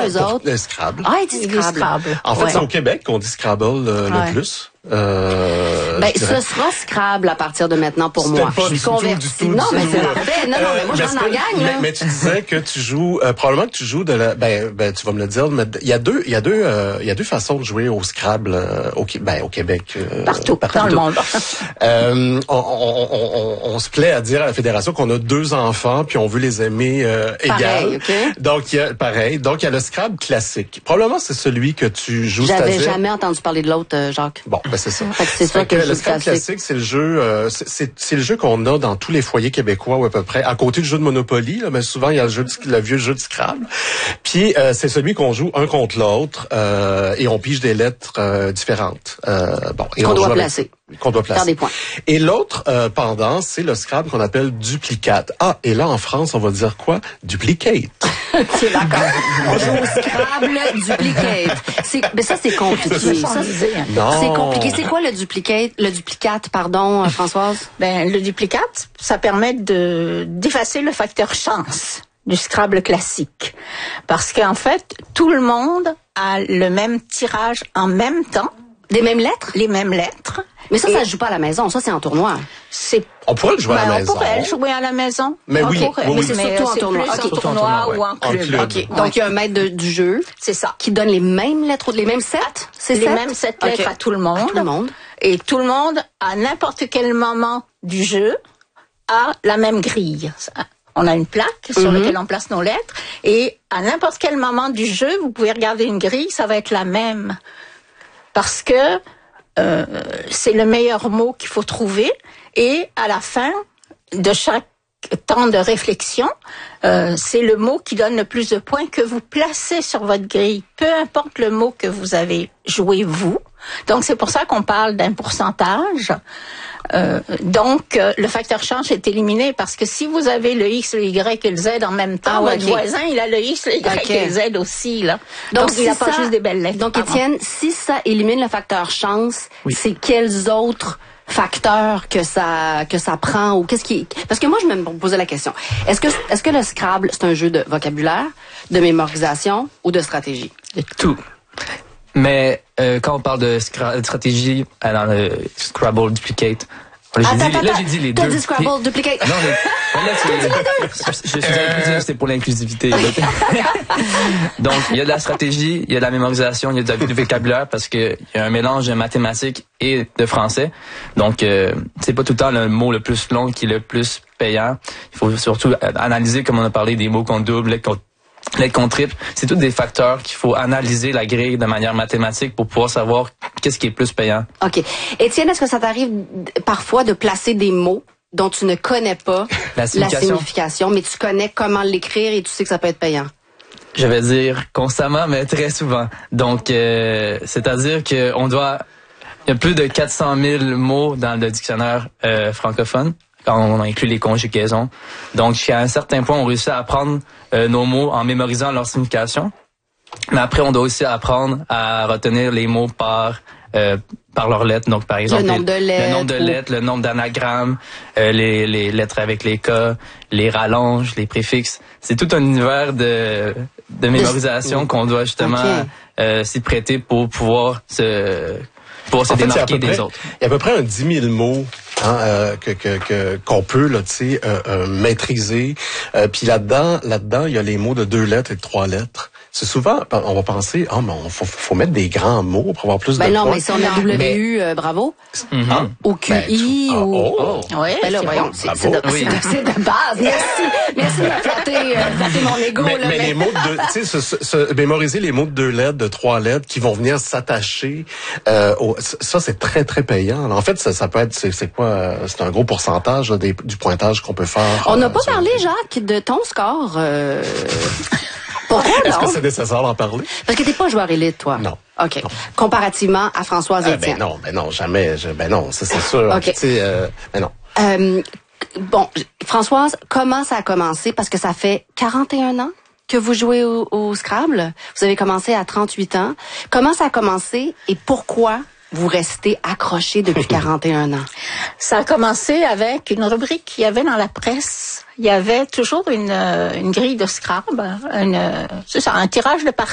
eux autres? Le Scrabble. Ah, ils disent Scrabble. En fait, c'est au Québec qu'on dit Scrabble le plus. Ce sera Scrabble à partir de maintenant pour moi. Je suis convertie. Non, mais c'est parfait. Non, mais moi, je rentre en gang. Mais tu disais que tu joues, probablement que tu joues de la, tu vas me le dire, mais il y a deux façons de jouer au Scrabble, au Québec. Partout dans le monde. On se plaît à dire à la Fédération qu'on a 2 enfants puis on veut les aimer égales. Okay. Donc, il y a le Scrabble classique. Probablement, c'est celui que tu joues. J'avais jamais entendu parler de l'autre, Jacques. Bon, c'est ça. C'est sûr que le Scrabble classique, c'est le jeu, c'est le jeu qu'on a dans tous les foyers québécois ou à peu près. À côté du jeu de Monopoly, là, mais souvent il y a le vieux jeu de Scrabble. Puis c'est celui qu'on joue un contre l'autre et on pige des lettres différentes. Et qu'on doit placer. Faire des points. Et l'autre pendant, c'est le Scrabble qu'on appelle duplicate. Ah, et là en France, on va dire quoi? Duplicate. C'est d'accord. On joue au Scrabble duplicate. Mais ça, c'est compliqué. C'est compliqué. C'est quoi le duplicate, pardon, Françoise? Le duplicate, ça permet d'effacer le facteur chance du Scrabble classique. Parce qu'en fait, tout le monde a le même tirage en même temps. Des mêmes lettres? Les mêmes lettres. Mais ça se joue pas à la maison. Ça, c'est en tournoi. On pourrait le jouer à la maison. On pourrait le jouer à la maison. Mais oui. Mais c'est surtout en tournoi. En tournoi ou en club. Okay. Donc, il y a un maître du jeu. C'est ça. Qui donne les mêmes lettres, les mêmes 7? C'est les mêmes 7 lettres à tout le monde. À tout le monde. Et tout le monde, à n'importe quel moment du jeu, a la même grille. On a une plaque sur laquelle on place nos lettres. Et à n'importe quel moment du jeu, vous pouvez regarder une grille, ça va être la même. Parce que c'est le meilleur mot qu'il faut trouver. Et à la fin de chaque temps de réflexion, c'est le mot qui donne le plus de points que vous placez sur votre grille. Peu importe le mot que vous avez joué, vous. Donc, c'est pour ça qu'on parle d'un pourcentage. Donc, le facteur chance est éliminé parce que si vous avez le X, le Y et le Z en même temps, votre voisin, il a le X, le Y et le Z aussi, là. Donc il n'a pas juste des belles lettres. Donc, Étienne, si ça élimine le facteur chance, c'est quels autres facteurs que ça prend ou parce que moi je me posais la question. Est-ce que le Scrabble c'est un jeu de vocabulaire, de mémorisation ou de stratégie? De tout. Mais quand on parle de stratégie dans le Scrabble Duplicate, j'ai dit les deux. T'as dit Scrabble Duplicate. Non, c'est pour l'inclusivité. Donc, il y a de la stratégie, il y a de la mémorisation, il y a du vocabulaire parce que il y a un mélange de mathématiques et de français. Donc, c'est pas tout le temps le mot le plus long qui est le plus payant. Il faut surtout analyser, comme on a parlé, des mots qu'on double, lettres qu'on triple. C'est tous des facteurs qu'il faut analyser la grille de manière mathématique pour pouvoir savoir qu'est-ce qui est plus payant. OK. Étienne, est-ce que ça t'arrive parfois de placer des mots dont tu ne connais pas la signification, mais tu connais comment l'écrire et tu sais que ça peut être payant? Je vais dire constamment, mais très souvent. Donc, c'est-à-dire que il y a plus de 400 000 mots dans le dictionnaire francophone, quand on inclut les conjugaisons. Donc, à un certain point, on réussit à apprendre nos mots en mémorisant leur signification. Mais après, on doit aussi apprendre à retenir les mots par leurs lettres. Donc, par exemple, le nombre de lettres, le nombre d'anagrammes, les lettres avec les cas, les rallonges, les préfixes. C'est tout un univers de mémorisation qu'on doit justement s'y prêter pour pouvoir se démarquer des autres. Il y a à peu près 10 000 mots qu'on peut maîtriser. Puis là-dedans, il y a les mots de 2 lettres et de 3 lettres. C'est souvent, on va penser, mais faut mettre des grands mots pour avoir plus de points. Non, mais si on a WU, bravo. Ou QI, Oui, voyons, c'est de base. Merci de flatter mon ego. Mais les mots de mémoriser les mots de 2 lettres, de 3 lettres qui vont venir s'attacher, ça c'est très, très payant. En fait, ça peut être, c'est quoi, c'est un gros pourcentage du pointage qu'on peut faire. On n'a pas parlé, Jacques, de ton score. Pourquoi non? Est-ce que c'est nécessaire d'en parler? Parce que t'es pas joueur élite, toi. Non. OK. Non. Comparativement à Françoise et Étienne. Non, jamais. Non, c'est sûr. OK. Non. Bon, Françoise, comment ça a commencé? Parce que ça fait 41 ans que vous jouez au Scrabble. Vous avez commencé à 38 ans. Comment ça a commencé et pourquoi vous restez accroché depuis 41 ans? Ça a commencé avec une rubrique qu'il y avait dans la presse. Il y avait toujours une grille de Scrabble, un tirage de partie.